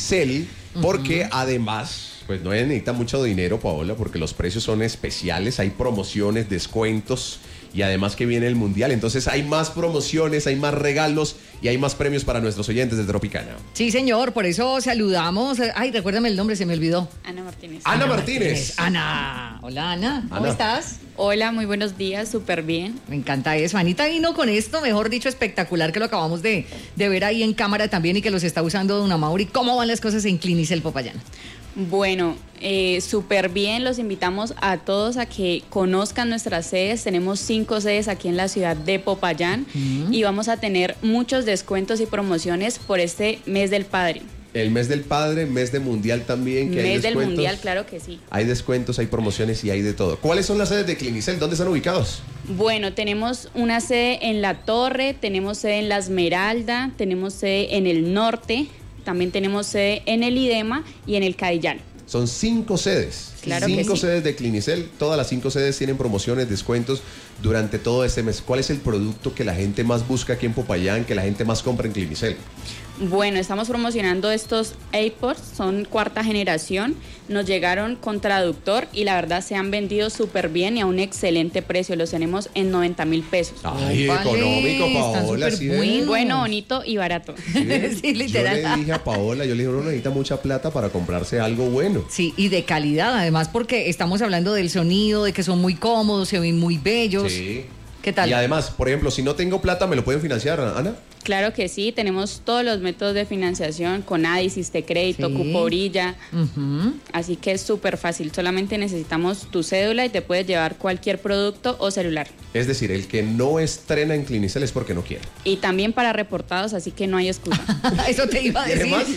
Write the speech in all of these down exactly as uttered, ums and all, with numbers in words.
Clinicel, porque uh-huh. además, pues no necesita mucho dinero, Paola, porque los precios son especiales, hay promociones, descuentos y además que viene el Mundial, entonces hay más promociones, hay más regalos y hay más premios para nuestros oyentes de Tropicana. Sí, señor, por eso saludamos. Ay, recuérdame el nombre, se me olvidó. Ana Martínez. Ana, Ana Martínez. Martínez. Ana. Hola, Ana. ¿Cómo Ana. estás? Hola, muy buenos días, súper bien. Me encanta eso. Anita vino con esto, mejor dicho, espectacular, que lo acabamos de, de ver ahí en cámara también y que los está usando Don Amaury. ¿Cómo van las cosas en Clinicel Popayán? Bueno, eh, súper bien, los invitamos a todos a que conozcan nuestras sedes. Tenemos cinco sedes aquí en la ciudad de Popayán uh-huh. y vamos a tener muchos descuentos y promociones por este mes del padre. El mes del padre, mes de mundial también, que mes hay descuentos. Mes del mundial, claro que sí. Hay descuentos, hay promociones y hay de todo. ¿Cuáles son las sedes de Clinicel? ¿Dónde están ubicados? Bueno, tenemos una sede en La Torre, tenemos sede en La Esmeralda, tenemos sede en el norte, también tenemos sede en el IDEMA y en el Cadillal. Son cinco sedes. Claro cinco que sí. sedes de Clinicel. Todas las cinco sedes tienen promociones, descuentos durante todo este mes. ¿Cuál es el producto que la gente más busca aquí en Popayán, que la gente más compra en Clinicel? Bueno, estamos promocionando estos AirPods, son cuarta generación, nos llegaron con traductor y la verdad se han vendido súper bien y a un excelente precio, los tenemos en noventa mil pesos. Ay, vale, económico, Paola. Sí, bueno, bueno, bonito y barato. Sí, sí, literal. Yo le dije a Paola, yo le dije, uno necesita mucha plata para comprarse algo bueno. Sí, y de calidad, además, porque estamos hablando del sonido, de que son muy cómodos, se ven muy bellos. Sí. ¿Qué tal? Y además, por ejemplo, si no tengo plata, ¿me lo pueden financiar, Ana? Claro que sí, tenemos todos los métodos de financiación, con Adis, de crédito, sí. Cupo Orilla, uh-huh. así que es súper fácil, solamente necesitamos tu cédula y te puedes llevar cualquier producto o celular. Es decir, el que no estrena en Clinicel es porque no quiere. Y también para reportados, así que no hay excusa. Eso te iba a decir. Más?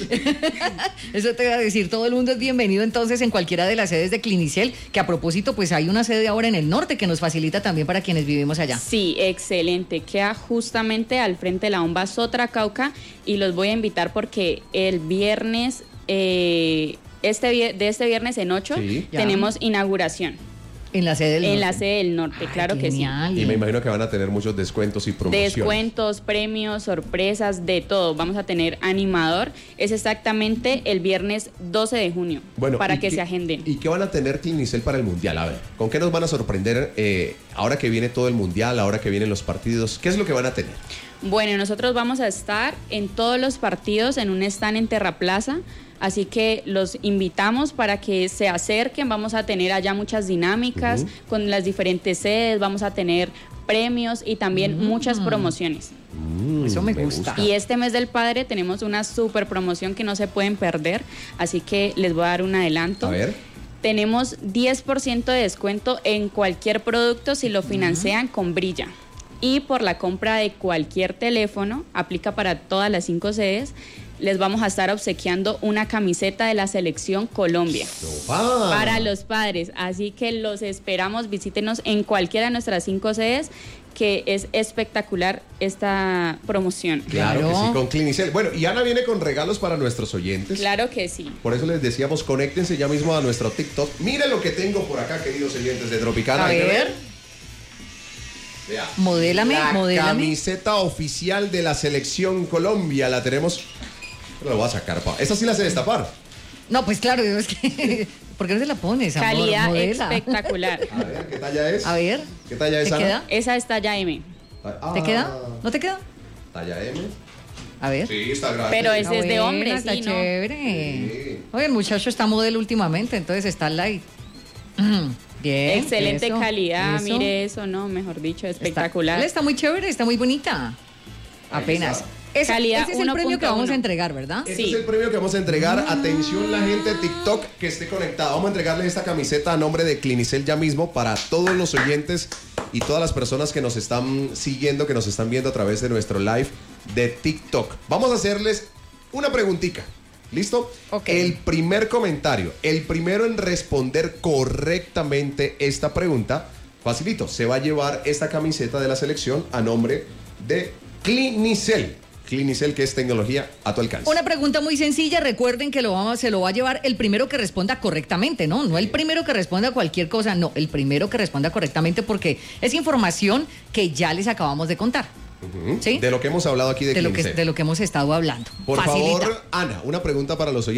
Eso te iba a decir, todo el mundo es bienvenido entonces en cualquiera de las sedes de Clinicel, que a propósito, pues hay una sede ahora en el norte que nos facilita también para quienes vivimos allá. Sí, excelente, queda justamente al frente de la bomba Sotra Cauca y los voy a invitar porque el viernes, eh, este, de este viernes en ocho, sí, tenemos inauguración. En la sede del en norte. En la sede del norte, Ay, claro genial. que sí. Y me imagino que van a tener muchos descuentos y promociones. Descuentos, premios, sorpresas, de todo. Vamos a tener animador. Es exactamente el viernes doce de junio, bueno, para que qué, se agenden. ¿Y qué van a tener Clinicel para el Mundial? A ver, ¿con qué nos van a sorprender eh, ahora que viene todo el Mundial, ahora que vienen los partidos? ¿Qué es lo que van a tener? Bueno, nosotros vamos a estar en todos los partidos en un stand en Terraplaza, así que los invitamos para que se acerquen. Vamos a tener allá muchas dinámicas uh-huh. con las diferentes sedes, vamos a tener premios y también uh-huh. muchas promociones. Uh, Eso me, me gusta. gusta. Y este mes del padre tenemos una super promoción que no se pueden perder, así que les voy a dar un adelanto. A ver. Tenemos diez por ciento de descuento en cualquier producto si lo financian uh-huh. con Brilla. Y por la compra de cualquier teléfono, aplica para todas las cinco sedes, les vamos a estar obsequiando una camiseta de la Selección Colombia ¡Opa! Para los padres. Así que los esperamos, visítenos en cualquiera de nuestras cinco sedes, que es espectacular esta promoción. Claro, claro que sí, con Clinicel. Bueno, y Ana viene con regalos para nuestros oyentes. Claro que sí. Por eso les decíamos, conéctense ya mismo a nuestro TikTok. Miren lo que tengo por acá, queridos oyentes de Tropicana. A ver. Vea, modélame, la modélame. Camiseta oficial de la Selección Colombia. La tenemos. Lo voy a sacar, pa. ¿Esa sí la sé destapar? No, pues claro, es que. ¿Por qué no se la pones, amor? Calidad Modela. espectacular. A ver, ¿qué talla es? A ver. ¿Qué talla es, ¿Te Ana? queda? Esa es talla M. Ah, ¿Te queda? ¿No te queda? Talla M. A ver. Sí, está grande. Pero ese es de hombre, está sí, ¿no? Chévere. Sí. Oye, el muchacho está modelo últimamente, entonces está light. Bien. Excelente eso, calidad, eso. Mire eso, ¿no? Mejor dicho, espectacular. Está, está muy chévere, está muy bonita. Apenas. Ese, Calidad ese es el premio que vamos a entregar, ¿verdad? Este Sí. es el premio que vamos a entregar. Ah. Atención la gente de TikTok que esté conectada. Vamos a entregarle esta camiseta a nombre de Clinicel ya mismo para todos los oyentes y todas las personas que nos están siguiendo, que nos están viendo a través de nuestro live de TikTok. Vamos a hacerles una preguntita. ¿Listo? Okay. El primer comentario, el primero en responder correctamente esta pregunta, facilito, se va a llevar esta camiseta de la selección a nombre de Clinicel. Clinicel, que es tecnología a tu alcance. Una pregunta muy sencilla, recuerden que lo vamos, se lo va a llevar el primero que responda correctamente, ¿no? No el primero que responda a cualquier cosa, no, el primero que responda correctamente porque es información que ya les acabamos de contar. Uh-huh. ¿Sí? De lo que hemos hablado aquí de, de lo que Clinicel. De lo que hemos estado hablando. Por Facilita. favor, Ana, una pregunta para los oyentes.